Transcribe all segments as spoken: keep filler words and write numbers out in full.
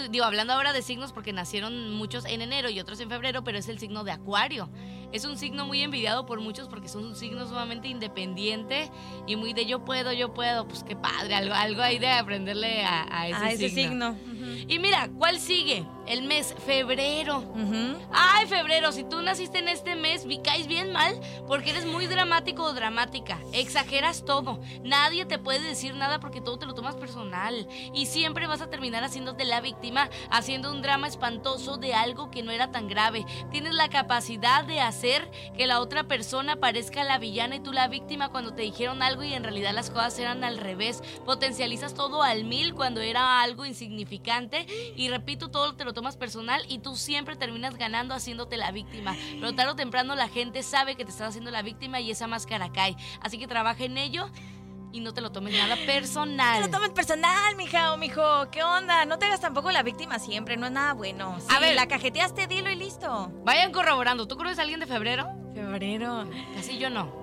muy, digo, hablando ahora de signos porque nacieron muchos en enero y otros en febrero, pero es el signo de Acuario. Es un signo muy envidiado por muchos porque son un signo sumamente independiente y muy de yo puedo, yo puedo. Pues qué padre, algo, algo hay de aprenderle a, a ese, a ese signo. signo. Uh-huh. Y mira, ¿cuál sigue? El mes febrero. Uh-huh. Ay, febrero, si tú naciste en este mes, me caes bien mal porque eres muy dramático o dramática. Exageras todo. Nadie te puede decir nada porque todo te lo tomas personal. Y siempre vas a terminar haciéndote la víctima, haciendo un drama espantoso de algo que no era tan grave. Tienes la capacidad de hacer que la otra persona parezca la villana y tú la víctima cuando te dijeron algo y en realidad las cosas eran al revés. Potencializas todo al mil cuando era algo insignificante y repito, todo te lo tomas personal y tú siempre terminas ganando haciéndote la víctima. Pero tarde o temprano la gente sabe que te estás haciendo la víctima y esa máscara cae. Así que trabaja en ello y no te lo tomes nada personal. No te lo tomes personal, mija o mijo. ¿Qué onda? No te hagas tampoco la víctima siempre, no es nada bueno. Si a ver, la cajeteaste, dilo y listo. Vayan corroborando. ¿Tú conoces a alguien de febrero? Febrero. Casi yo no.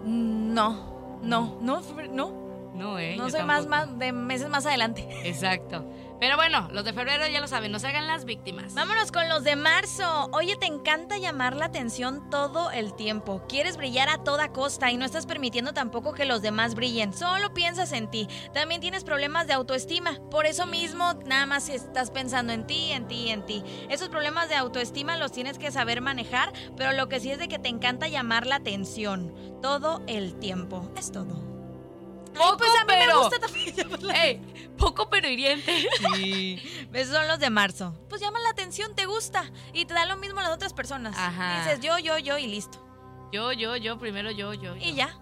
No, no, no, no. No, eh. No soy más, más de meses más adelante. Exacto. Pero bueno, los de febrero ya lo saben, no se hagan las víctimas. Vámonos con los de marzo. Oye, te encanta llamar la atención todo el tiempo. Quieres brillar a toda costa y no estás permitiendo tampoco que los demás brillen. Solo piensas en ti. También tienes problemas de autoestima. Por eso mismo, nada más estás pensando en ti, en ti, en ti. Esos problemas de autoestima los tienes que saber manejar, pero lo que sí es de que te encanta llamar la atención todo el tiempo. Es todo. Poco, Ay, pues a mí pero... me gusta también llamarla. Ey, poco pero hiriente. Sí. Esos son los de marzo. Pues llama la atención, te gusta. Y te da lo mismo a las otras personas. Ajá. Dices yo, yo, yo y listo. Yo, yo, yo, primero yo, yo. yo. Y ya.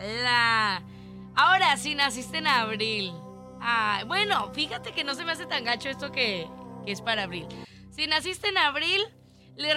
¡Hala! Ahora, si naciste en abril. Ah, bueno, fíjate que no se me hace tan gacho esto que, que es para abril. Si naciste en abril, le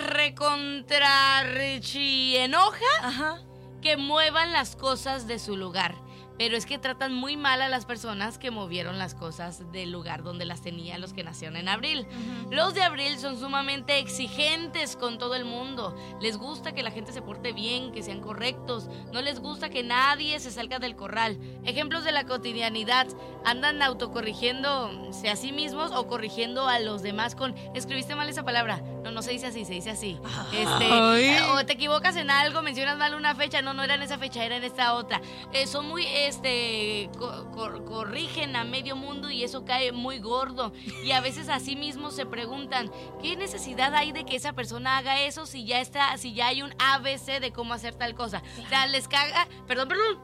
recontrarchi enoja Ajá. que muevan las cosas de su lugar. Pero es que tratan muy mal a las personas que movieron las cosas del lugar donde las tenía los que nacieron en abril. Uh-huh. Los de abril son sumamente exigentes con todo el mundo. Les gusta que la gente se porte bien, que sean correctos. No les gusta que nadie se salga del corral. Ejemplos de la cotidianidad. Andan autocorrigiéndose a sí mismos o corrigiendo a los demás con... ¿Escribiste mal esa palabra? No, no se dice así, se dice así. Este, eh, o te equivocas en algo, mencionas mal una fecha. No, no era en esa fecha, era en esta otra. Eh, son muy... Este, co- co- corrigen a medio mundo y eso cae muy gordo. Y a veces así mismo se preguntan, ¿qué necesidad hay de que esa persona haga eso si ya está, si ya hay un A B C de cómo hacer tal cosa? O sea, les caga, perdón, perdón.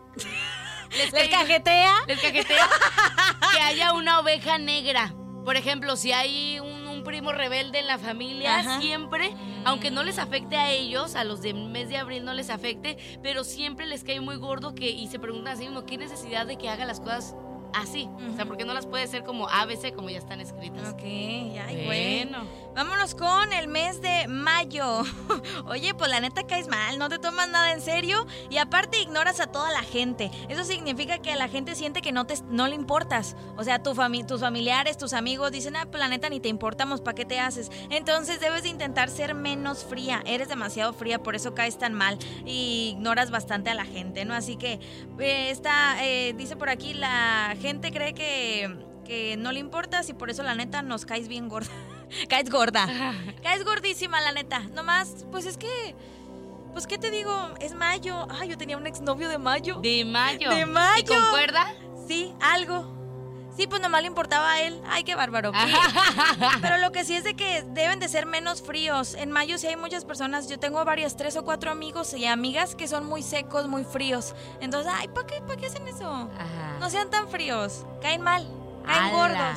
Les, ¿Les cajetea? Les cajetea que haya una oveja negra. Por ejemplo, si hay un, un primo rebelde en la familia, ajá, siempre, aunque no les afecte a ellos, a los del mes de abril no les afecte, pero siempre les cae muy gordo que y se preguntan así mismo, ¿qué necesidad de que haga las cosas así? Uh-huh. O sea, ¿por qué no las puede ser como A B C como ya están escritas? Ok, ay, bueno. bueno. Vámonos con el mes de mayo. Oye, pues la neta caes mal, no te tomas nada en serio y aparte ignoras a toda la gente. Eso significa que a la gente siente que no te no le importas. O sea, tu fami- tus familiares, tus amigos dicen, ah, pues la neta ni te importamos, ¿para qué te haces? Entonces debes de intentar ser menos fría. Eres demasiado fría, por eso caes tan mal y ignoras bastante a la gente, ¿no? Así que eh, está, eh, dice por aquí, la gente cree que, que no le importas y por eso la neta nos caes bien gorda. Caes gorda. Caes gordísima, la neta. Nomás, pues es que... Pues, ¿qué te digo? Es mayo. Ay, yo tenía un exnovio de mayo. De mayo. De mayo. ¿Y concuerda? Sí, algo. Sí, pues nomás le importaba a él. Ay, qué bárbaro. Pero lo que sí es de que deben de ser menos fríos. En mayo sí hay muchas personas. Yo tengo varias, tres o cuatro amigos y amigas que son muy secos, muy fríos. Entonces, ay, ¿para qué, ¿para qué hacen eso? Ajá. No sean tan fríos. Caen mal. Caen ¡Ala! gordos.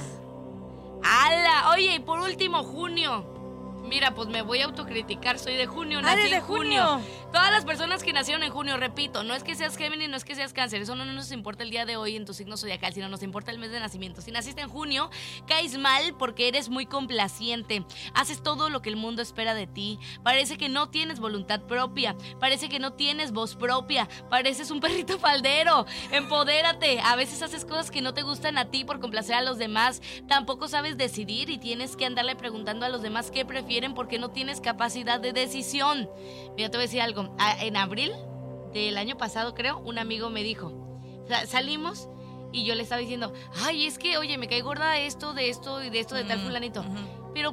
¡Hala! Oye, y por último, junio. Mira, pues me voy a autocriticar, soy de junio, nací ah, en junio. junio. Todas las personas que nacieron en junio, repito, no es que seas Géminis, no es que seas Cáncer, eso no nos importa el día de hoy en tu signo zodiacal, sino nos importa el mes de nacimiento. Si naciste en junio, caes mal porque eres muy complaciente, haces todo lo que el mundo espera de ti, parece que no tienes voluntad propia, parece que no tienes voz propia, pareces un perrito faldero, empodérate, a veces haces cosas que no te gustan a ti por complacer a los demás, tampoco sabes decidir y tienes que andarle preguntando a los demás qué prefieren porque no tienes capacidad de decisión. Mira, te voy a decir algo. En abril del año pasado, creo, un amigo me dijo, salimos y yo le estaba diciendo, ay, es que, oye, me cae gorda esto, de esto y de esto, de uh-huh, tal fulanito. Uh-huh.